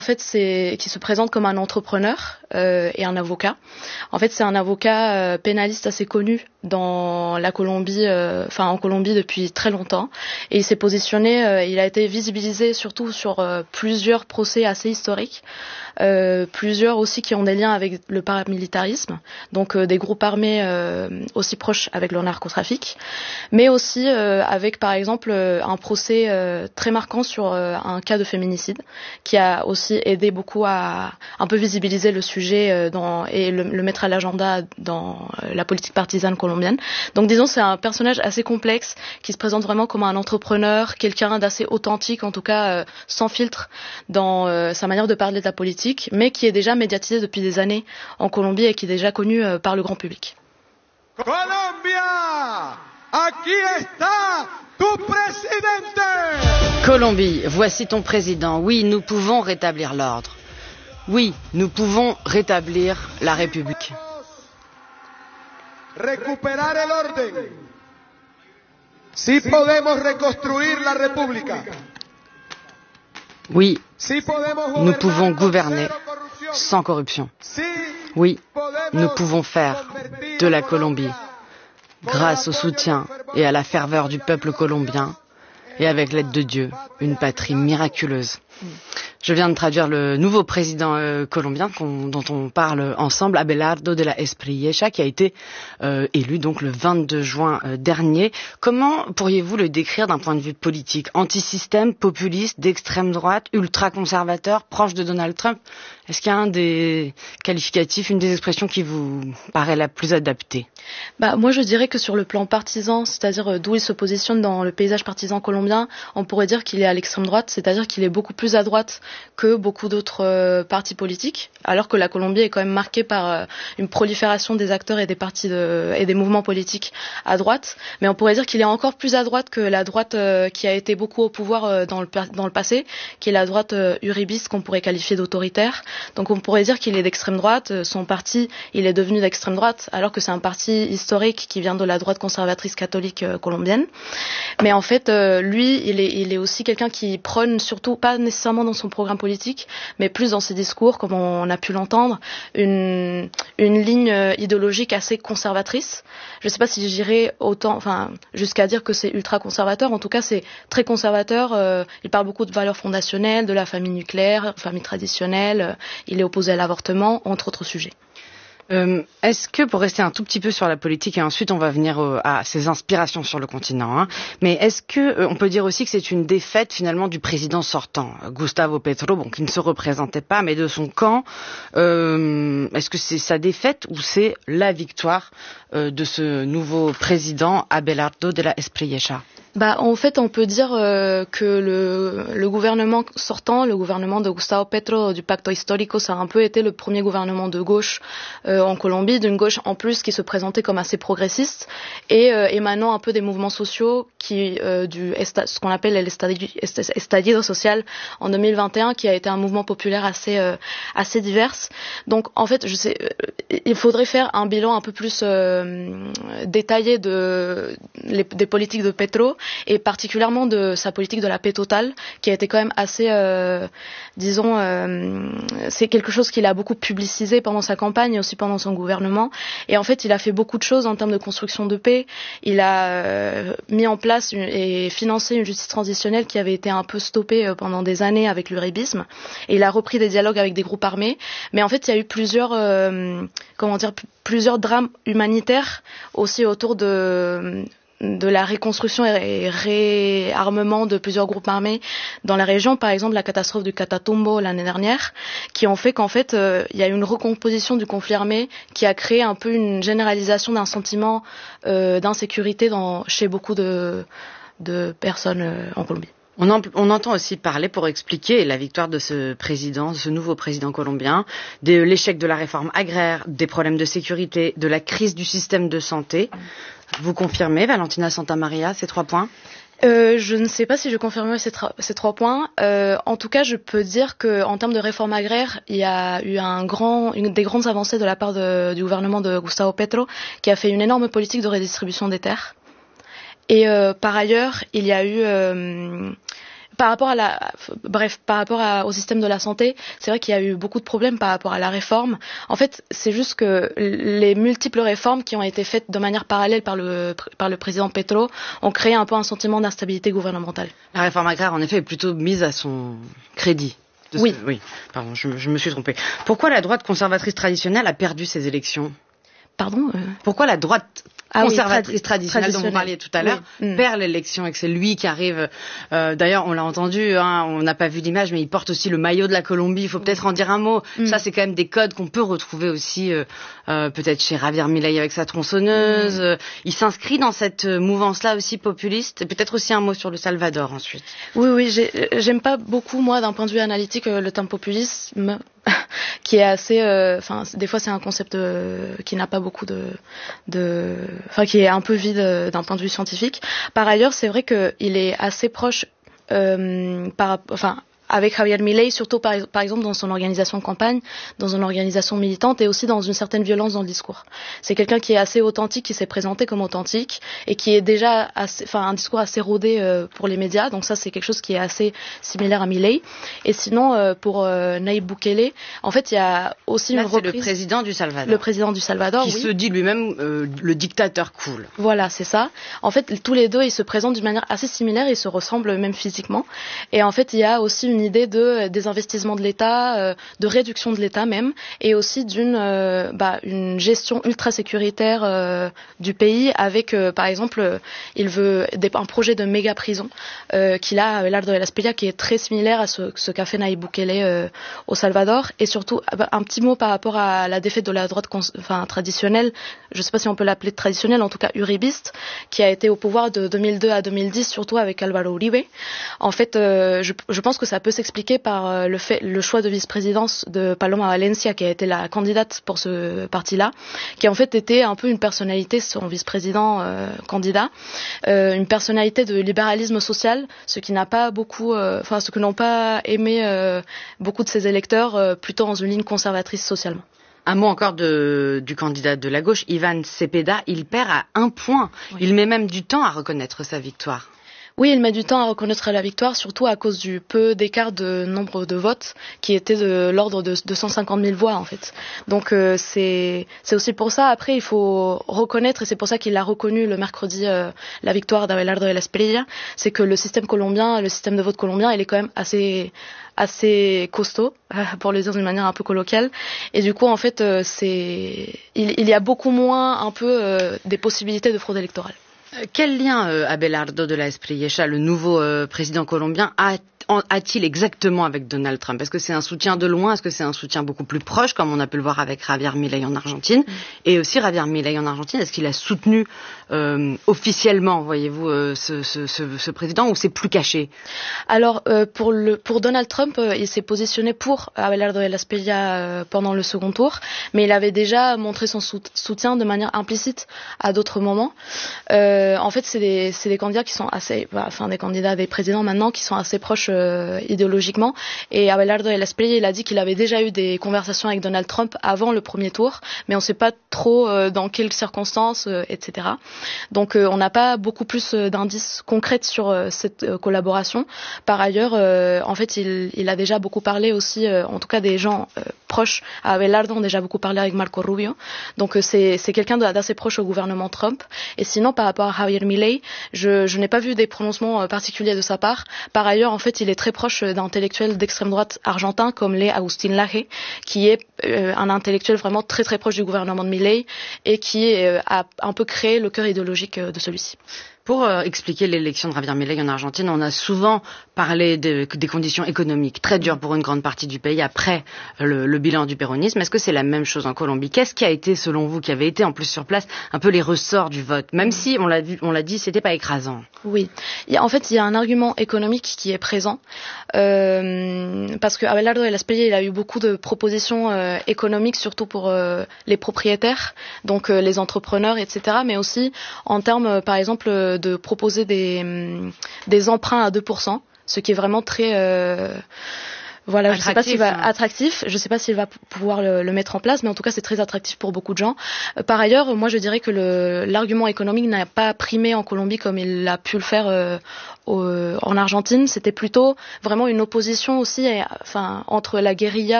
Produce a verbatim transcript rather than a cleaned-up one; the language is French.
En fait, c'est qui se présente comme un entrepreneur euh, et un avocat. En fait, c'est un avocat euh, pénaliste assez connu dans la Colombie, euh, enfin en Colombie depuis très longtemps. Et il s'est positionné, euh, il a été visibilisé surtout sur euh, plusieurs procès assez historiques, euh, plusieurs aussi qui ont des liens avec le paramilitarisme, donc euh, des groupes armés euh, aussi proches avec le narcotrafic, mais aussi euh, avec par exemple un procès euh, très marquant sur euh, un cas de féminicide qui a aussi aidé beaucoup à un peu visibiliser le sujet euh, dans, et le, le mettre à l'agenda dans euh, la politique partisane colombienne. Donc disons c'est un personnage assez complexe qui se présente vraiment comme un entrepreneur, quelqu'un d'assez authentique, en tout cas euh, sans filtre dans euh, sa manière de parler de la politique, mais qui est déjà médiatisé depuis des années en Colombie et qui est déjà connu euh, par le grand public. Colombia, aquí está tu presidente. Colombie, voici ton président. Oui, nous pouvons rétablir l'ordre. Oui, nous pouvons rétablir la République. Recuperar el orden. Si podemos reconstruir la República. Oui, nous pouvons gouverner sans corruption. Oui, nous pouvons faire de la Colombie, grâce au soutien et à la ferveur du peuple colombien, et avec l'aide de Dieu, une patrie miraculeuse. Je viens de traduire le nouveau président euh, colombien qu'on, dont on parle ensemble, Abelardo de la Espriella, qui a été euh, élu donc le vingt-deux juin euh, dernier. Comment pourriez-vous le décrire d'un point de vue politique? Antisystème, populiste, d'extrême droite, ultra-conservateur, proche de Donald Trump? Est-ce qu'il y a un des qualificatifs, une des expressions qui vous paraît la plus adaptée? Bah, moi, je dirais que sur le plan partisan, c'est-à-dire d'où il se positionne dans le paysage partisan colombien, on pourrait dire qu'il est à l'extrême droite, c'est-à-dire qu'il est beaucoup plus à droite que beaucoup d'autres euh, partis politiques, alors que la Colombie est quand même marquée par euh, une prolifération des acteurs et des partis de, et des mouvements politiques à droite. Mais on pourrait dire qu'il est encore plus à droite que la droite euh, qui a été beaucoup au pouvoir euh, dans, le, dans le passé, qui est la droite euh, uribiste qu'on pourrait qualifier d'autoritaire. Donc on pourrait dire qu'il est d'extrême droite. Son parti, il est devenu d'extrême droite, alors que c'est un parti historique qui vient de la droite conservatrice catholique euh, colombienne. Mais en fait, euh, lui, il est, il est aussi quelqu'un qui prône surtout, pas nécessairement dans son programme politique, mais plus dans ses discours, comme on a pu l'entendre, une, une ligne idéologique assez conservatrice. Je ne sais pas si j'irais autant, enfin, jusqu'à dire que c'est ultra conservateur. En tout cas, c'est très conservateur. Euh, il parle beaucoup de valeurs fondationnelles, de la famille nucléaire, famille traditionnelle. Il est opposé à l'avortement, entre autres sujets. Euh, est-ce que, pour rester un tout petit peu sur la politique, et ensuite on va venir euh, à ses inspirations sur le continent, hein, mais est-ce que euh, on peut dire aussi que c'est une défaite finalement du président sortant, Gustavo Petro, bon, qui ne se représentait pas, mais de son camp, euh, est-ce que c'est sa défaite ou c'est la victoire euh, de ce nouveau président, Abelardo de la Espriella? Bah, en fait, on peut dire euh, que le, le gouvernement sortant, le gouvernement de Gustavo Petro du Pacto Histórico, ça a un peu été le premier gouvernement de gauche euh, en Colombie, d'une gauche en plus qui se présentait comme assez progressiste et euh, émanant un peu des mouvements sociaux qui euh, du ce qu'on appelle l'estallido social en deux mille vingt et un, qui a été un mouvement populaire assez euh, assez divers. Donc, en fait, je sais, il faudrait faire un bilan un peu plus euh, détaillé de les, des politiques de Petro, et particulièrement de sa politique de la paix totale, qui a été quand même assez, euh, disons, euh, c'est quelque chose qu'il a beaucoup publicisé pendant sa campagne et aussi pendant son gouvernement. Et en fait, il a fait beaucoup de choses en termes de construction de paix. Il a euh, mis en place une, et financé une justice transitionnelle qui avait été un peu stoppée euh, pendant des années avec l'uribisme. Et il a repris des dialogues avec des groupes armés. Mais en fait, il y a eu plusieurs, euh, comment dire, plusieurs drames humanitaires aussi autour de de la reconstruction et réarmement de plusieurs groupes armés dans la région, par exemple la catastrophe du Catatumbo l'année dernière, qui ont fait qu'en fait euh, il y a eu une recomposition du conflit armé qui a créé un peu une généralisation d'un sentiment euh, d'insécurité dans, chez beaucoup de, de personnes euh, en Colombie. On, en, on entend aussi parler, pour expliquer la victoire de ce président, de ce nouveau président colombien, de l'échec de la réforme agraire, des problèmes de sécurité, de la crise du système de santé. Vous confirmez, Valentina Santamaria, ces trois points? Euh, je ne sais pas si je confirmerai ces, tra- ces trois points. Euh, en tout cas, je peux dire que, en termes de réforme agraire, il y a eu un grand, une des grandes avancées de la part de, du gouvernement de Gustavo Petro, qui a fait une énorme politique de redistribution des terres. Et euh, par ailleurs, il y a eu, euh, par rapport à la, bref, par rapport à, au système de la santé, c'est vrai qu'il y a eu beaucoup de problèmes par rapport à la réforme. En fait, c'est juste que les multiples réformes qui ont été faites de manière parallèle par le, par le président Petro ont créé un peu un sentiment d'instabilité gouvernementale. La réforme agraire, en effet, est plutôt mise à son crédit. Oui. Ce... Oui, pardon, je, je me suis trompée. Pourquoi la droite conservatrice traditionnelle a perdu ces élections ? Pardon euh... Pourquoi la droite Ah conservatrice oui, tradi- traditionnelle dont vous parliez tout à l'heure oui. perd l'élection et que c'est lui qui arrive. Euh, d'ailleurs, on l'a entendu, hein, on n'a pas vu l'image, mais il porte aussi le maillot de la Colombie. Il faut peut-être en dire un mot. Mm. Ça, c'est quand même des codes qu'on peut retrouver aussi euh, euh, peut-être chez Javier Milei avec sa tronçonneuse. Mm. Euh, il s'inscrit dans cette mouvance-là aussi populiste. Et peut-être aussi un mot sur le Salvador ensuite. Oui, oui, j'ai, j'aime pas beaucoup, moi, d'un point de vue analytique, le terme populisme. qui est assez, enfin, euh, des fois c'est un concept euh, qui n'a pas beaucoup de, de, enfin, qui est un peu vide euh, d'un point de vue scientifique. Par ailleurs, c'est vrai qu'il est assez proche, euh, par, enfin, avec Javier Milei, surtout par, par exemple dans son organisation de campagne, dans une organisation militante et aussi dans une certaine violence dans le discours. C'est quelqu'un qui est assez authentique, qui s'est présenté comme authentique et qui est déjà assez, enfin, un discours assez rodé euh, pour les médias. Donc ça, c'est quelque chose qui est assez similaire à Milei. Et sinon, euh, pour euh, Nayib Bukele, en fait, il y a aussi Là, une c'est reprise. le président du Salvador. Le président du Salvador, qui oui. se dit lui-même euh, le dictateur cool. Voilà, c'est ça. En fait, tous les deux, ils se présentent d'une manière assez similaire, ils se ressemblent même physiquement. Et en fait, il y a aussi une idée de désinvestissement de l'État, euh, de réduction de l'État même, et aussi d'une euh, bah, une gestion ultra sécuritaire euh, du pays avec, euh, par exemple, euh, il veut des, un projet de méga prison euh, qu'il a à Abelardo de la Espriella qui est très similaire à ce, ce qu'a fait Nayib Bukele euh, au Salvador. Et surtout, un petit mot par rapport à la défaite de la droite cons- enfin, traditionnelle, je ne sais pas si on peut l'appeler traditionnelle, en tout cas uribiste, qui a été au pouvoir de deux mille deux à deux mille dix, surtout avec Álvaro Uribe. En fait, euh, je, je pense que ça peut s'expliquer par le, fait, le choix de vice-présidence de Paloma Valencia, qui a été la candidate pour ce parti-là, qui en fait était un peu une personnalité, son vice-président euh, candidat, euh, une personnalité de libéralisme social, ce qui n'a pas beaucoup, enfin euh, ce que n'ont pas aimé euh, beaucoup de ses électeurs, euh, plutôt dans une ligne conservatrice socialement. Un mot encore de, du candidat de la gauche, Ivan Cepeda, il perd à un point. Oui. Il met même du temps à reconnaître sa victoire. Oui, il met du temps à reconnaître la victoire, surtout à cause du peu d'écart de nombre de votes, qui était de l'ordre de deux cent cinquante mille voix en fait. Donc euh, c'est c'est aussi pour ça. Après, il faut reconnaître, et c'est pour ça qu'il a reconnu le mercredi euh, la victoire d'Abelardo de la Espriella, c'est que le système colombien, le système de vote colombien, il est quand même assez assez costaud, pour le dire d'une manière un peu colloquiale. Et du coup, en fait, euh, c'est il, il y a beaucoup moins un peu euh, des possibilités de fraude électorale. Quel lien euh, Abelardo de la Espriella, le nouveau euh, président colombien, a a-t-il exactement avec Donald Trump? Est-ce que c'est un soutien de loin? Est-ce que c'est un soutien beaucoup plus proche, comme on a pu le voir avec Javier Milei en Argentine? Mm. Et aussi Javier Milei en Argentine, est-ce qu'il a soutenu euh, officiellement, voyez-vous, euh, ce, ce, ce, ce président, ou c'est plus caché? Alors, euh, pour, le, pour Donald Trump, euh, il s'est positionné pour Abelardo de la Espriella euh, pendant le second tour, mais il avait déjà montré son soutien de manière implicite à d'autres moments. Euh, en fait, c'est des, c'est des candidats qui sont assez, bah, enfin des candidats, des présidents maintenant qui sont assez proches euh, idéologiquement, et Abelardo de la Espriella, il a dit qu'il avait déjà eu des conversations avec Donald Trump avant le premier tour, mais on ne sait pas trop euh, dans quelles circonstances, euh, et cetera. Donc euh, on n'a pas beaucoup plus euh, d'indices concrets sur euh, cette euh, collaboration. Par ailleurs, euh, en fait, il, il a déjà beaucoup parlé aussi, euh, en tout cas des gens euh, proches à Abelardo ont déjà beaucoup parlé avec Marco Rubio. Donc euh, c'est, c'est quelqu'un d'assez proche au gouvernement Trump. Et sinon, par rapport à Javier Milei, je, je n'ai pas vu des prononcements euh, particuliers de sa part. Par ailleurs, en fait, il est très proche d'intellectuels d'extrême droite argentins comme l'est Agustín Laje, qui est euh, un intellectuel vraiment très très proche du gouvernement de Milei et qui euh, a un peu créé le cœur idéologique euh, de celui-ci. Pour euh, expliquer l'élection de Javier Milei en Argentine, on a souvent parlé de, des conditions économiques très dures pour une grande partie du pays après le, le bilan du péronisme. Est-ce que c'est la même chose en Colombie? Qu'est-ce qui a été, selon vous, qui avait été en plus sur place, un peu les ressorts du vote? Même si, on l'a, vu, on l'a dit, c'était pas écrasant. Oui. Il y a, en fait, il y a un argument économique qui est présent. Euh, parce que Abelardo de la Espriella, il a eu beaucoup de propositions euh, économiques, surtout pour euh, les propriétaires, donc euh, les entrepreneurs, et cetera. Mais aussi en termes, euh, par exemple, de proposer des, des emprunts à deux pour cent, ce qui est vraiment très... Euh, Voilà, attractif, je sais pas s'il va hein. attractif, je sais pas s'il va pouvoir le, le mettre en place, mais en tout cas c'est très attractif pour beaucoup de gens. Euh, par ailleurs, moi je dirais que le, l'argument économique n'a pas primé en Colombie comme il a pu le faire euh, au, en Argentine. C'était plutôt vraiment une opposition aussi, et, enfin entre la guérilla